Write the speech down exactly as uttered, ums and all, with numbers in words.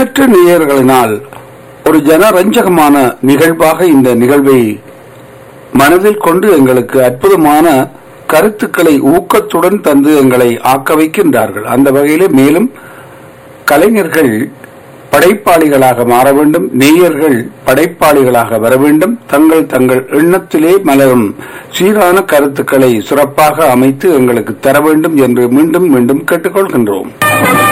எண்ணற்ற நேயர்களினால் ஒரு ஜனரஞ்சகமான நிகழ்வாக இந்த நிகழ்வை மனதில் கொண்டு எங்களுக்கு அற்புதமான கருத்துக்களை ஊக்கத்துடன் தந்து எங்களை ஆக்க வைக்கின்றார்கள். அந்த வகையிலே மேலும் கலைஞர்கள் படைப்பாளிகளாக மாற வேண்டும், நேயர்கள் படைப்பாளிகளாக வர வேண்டும். தங்கள் தங்கள் எண்ணத்திலே மலரும் சீரான கருத்துக்களை சிறப்பாக அமைத்து எங்களுக்கு தர வேண்டும் என்று மீண்டும் மீண்டும் கேட்டுக்கொள்கின்றோம்.